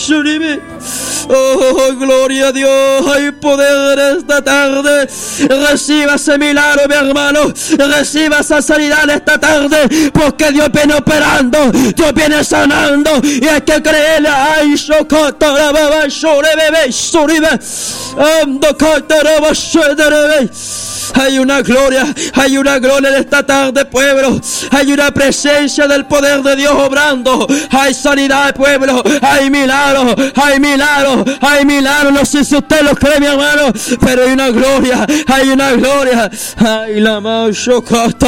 Oh, gloria a Dios. Hay poder esta tarde. Reciba ese milagro, mi hermano. Reciba esa sanidad esta tarde, porque Dios viene operando, Dios viene sanando, y hay que creerle. Ay, hay una gloria en esta tarde, pueblo. Hay una presencia del poder de Dios obrando. Hay sanidad, pueblo. Hay milagros, hay milagros, hay milagros. No sé si usted lo cree, mi hermano, pero hay una gloria, hay una gloria. Ay, la macho,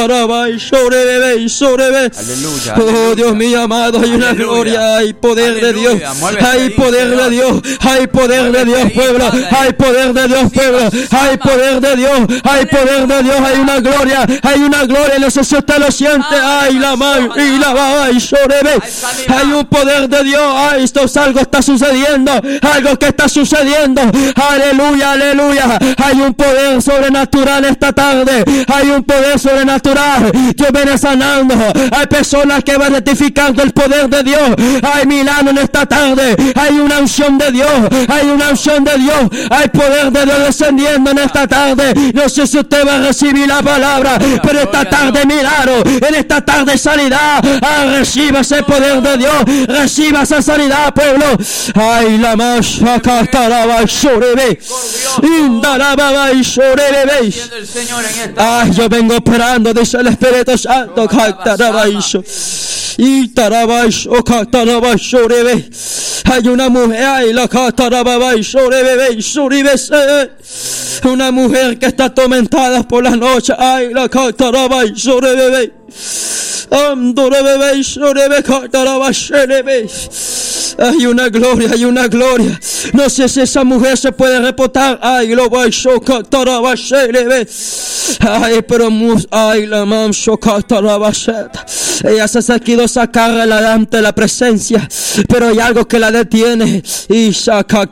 aleluya. Oh, Dios mío amado, hay una gloria, hay poder de Dios. Hay poder de Dios, hay poder de Dios, pueblo. Hay poder de Dios, pueblo. Hay poder de Dios, hay poder de Dios, hay una gloria, no sé si usted lo siente. Ay, la mano y la baba y sorebe. Hay un poder de Dios. Ay, algo está sucediendo, algo que está sucediendo. Aleluya, aleluya. Hay un poder sobrenatural esta tarde, hay un poder sobrenatural. Dios viene sanando. Hay personas que van rectificando el poder de Dios. Hay milagro en esta tarde, hay una unción de Dios, hay una unción de Dios, hay poder de Dios descendiendo en esta tarde. No sé si usted va a recibir la palabra, pero esta tarde milagro, en esta tarde sanidad. Reciba ese poder de Dios, reciba esa sanidad, pueblo. Ay, la masha cataraba y sorebe, indaraba y sorebe. Ay, yo vengo esperando, dice el Espíritu Santo. Cataraba y cataraba y sorebe. Hay una mujer, ay, la cataraba y sorebe, una mujer que está atormentada por la noche. Ay, la cataraba y sorebe. Hay una gloria, hay una gloria. No sé si esa mujer se puede reportar. Ay, lo voy a ay, pero ay, la mam ella se ha querido sacar delante de la presencia, pero hay algo que la detiene. Y saca